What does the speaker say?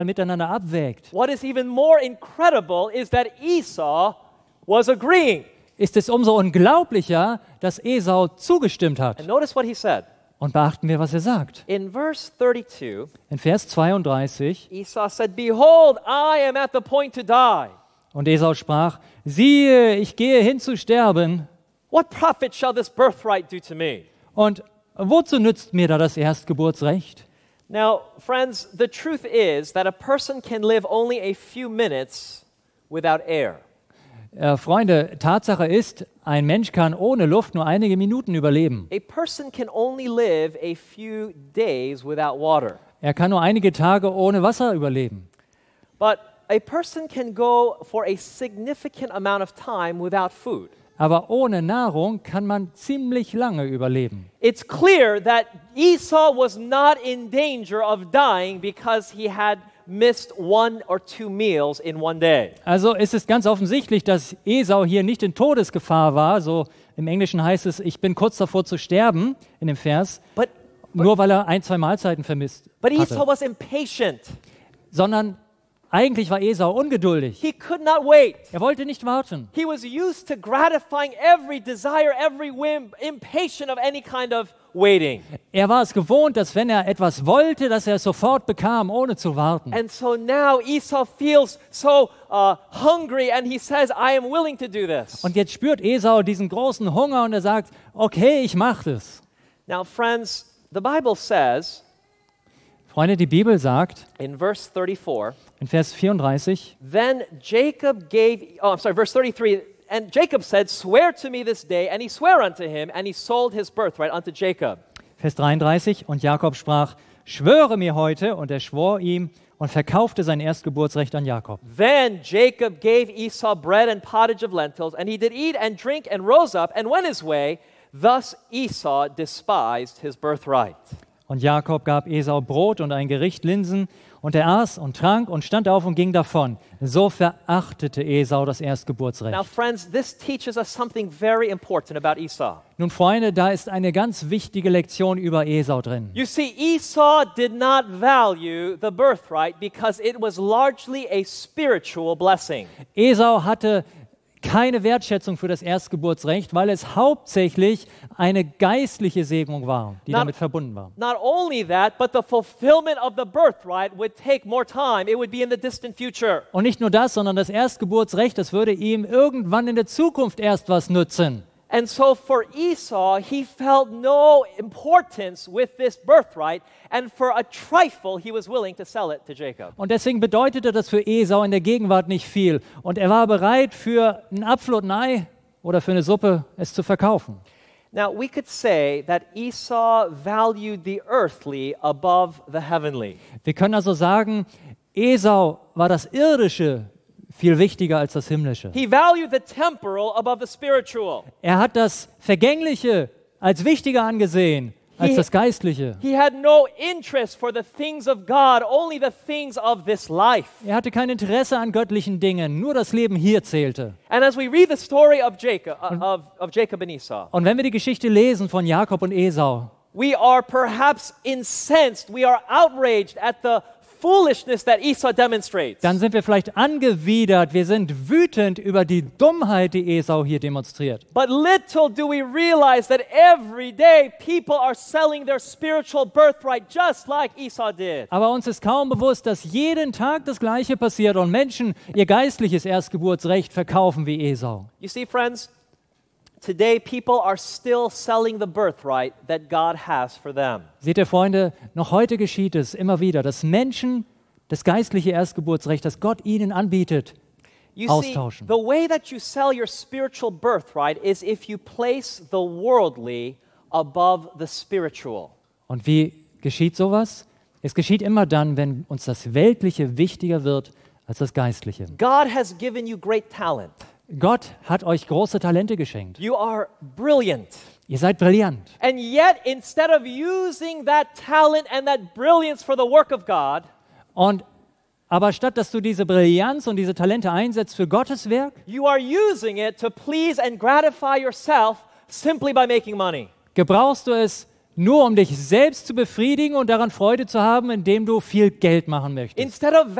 miteinander abwägt, what is even more incredible is that Esau was agreeing. ist es umso unglaublicher, dass Esau zugestimmt hat. And notice what he said. Und beachten wir, was er sagt. In verse 32, In Vers 32, Esau said, "Behold, I am at the point to die. und Esau sprach, siehe, ich gehe hin zu sterben, What profit shall this birthright do to me?" und wozu nützt mir da das Erstgeburtsrecht? Now, friends, the truth is that a person can live only a few minutes without air. Freunde, Tatsache ist, ein Mensch kann ohne Luft nur einige Minuten überleben. A person can only live a few days without water. Er kann nur einige Tage ohne Wasser überleben. But a person can go for a significant amount of time without food. Aber ohne Nahrung kann man ziemlich lange überleben. It's clear that Esau was not in danger of dying because he had missed 1 or 2 meals in one day. Also ist es ganz offensichtlich, dass Esau hier nicht in Todesgefahr war. So im Englischen heißt es, ich bin kurz davor zu sterben, in dem Vers, nur weil er 1, 2 Mahlzeiten vermisst But Esau hatte. was impatient. Sondern eigentlich war Esau ungeduldig. He could not wait. Er wollte nicht warten. He was used to gratifying every desire, every whim, impatient of any kind of waiting. Er war es gewohnt, dass wenn er etwas wollte, dass er es sofort bekam, ohne zu warten. And so now Esau feels so hungry and he says, I am willing to do this. Und jetzt spürt Esau diesen großen Hunger und er sagt, okay, ich mache es. Now, friends, the Bible says Freunde, die Bibel sagt in verse 34, in Vers 34, then Jacob verse 33, and Jacob said, swear to me this day, and he sware unto him, and he sold his birthright unto Jacob. Vers 33, und Jakob sprach, schwöre mir heute, und er schwor ihm und verkaufte sein Erstgeburtsrecht an Jakob. Then Jacob gave Esau bread and pottage of lentils, and he did eat and drink and rose up and went his way. Thus Esau despised his birthright. Und Jakob gab Esau Brot und ein Gericht Linsen, und er aß und trank und stand auf und ging davon. So verachtete Esau das Erstgeburtsrecht. Now, friends, this teaches us something very important about Esau. Nun, Freunde, da ist eine ganz wichtige Lektion über Esau drin. You see, Esau did not value the birthright because it was largely a spiritual blessing. Esau hatte keine Wertschätzung für das Erstgeburtsrecht, weil es hauptsächlich eine geistliche Segnung war, die damit verbunden war. Not only that, but the fulfillment of the birthright would take more time. It would be in the distant future. Und nicht nur das, sondern das Erstgeburtsrecht, das würde ihm irgendwann in der Zukunft erst was nützen. And so for Esau, he felt no importance with this birthright, and for a trifle, he was willing to sell it to Jacob. Und deswegen bedeutete das für Esau in der Gegenwart nicht viel. Und er war bereit, für einen Apfel und ein Ei oder für eine Suppe es zu verkaufen. Now, we could say that Esau valued the earthly above the heavenly. Wir können also sagen, Esau war das Irdische viel wichtiger als das Himmlische. He valued the temporal above the spiritual. Er hat das Vergängliche als wichtiger angesehen als das Geistliche. He had no interest for the things of God, only the things of this life. Er hatte kein Interesse an göttlichen Dingen, nur das Leben hier zählte. And as we read the story of Jacob, of Jacob and Esau, Und wenn wir die Geschichte lesen von Jakob und Esau, we are perhaps incensed, we are outraged at the foolishness that Esau demonstrates. dann sind wir vielleicht angewidert, wir sind wütend über die Dummheit, die Esau hier demonstriert. But little do we realize that every day people are selling their spiritual birthright just like Esau did. Aber uns ist kaum bewusst, dass jeden Tag das Gleiche passiert und Menschen ihr geistliches Erstgeburtsrecht verkaufen wie Esau. You see, friends, today people are still selling the birthright that God has for them. Seht ihr, Freunde, noch heute geschieht es immer wieder, dass Menschen das geistliche Erstgeburtsrecht, das Gott ihnen anbietet, You see, austauschen. the way that you sell your spiritual birthright is if you place the worldly above the spiritual. Und wie geschieht sowas? Es geschieht immer dann, wenn uns das Weltliche wichtiger wird als das Geistliche. God has given you great talent. Gott hat euch große Talente geschenkt. You are brilliant. Ihr seid brillant. And yet, instead of using that talent and that brilliance for the work of God, Aber statt dass du diese Brillanz und diese Talente einsetzt für Gottes Werk, you are using it to please and gratify yourself simply by making money. gebrauchst du es nur um dich selbst zu befriedigen und daran Freude zu haben, indem du viel Geld machen möchtest. Instead of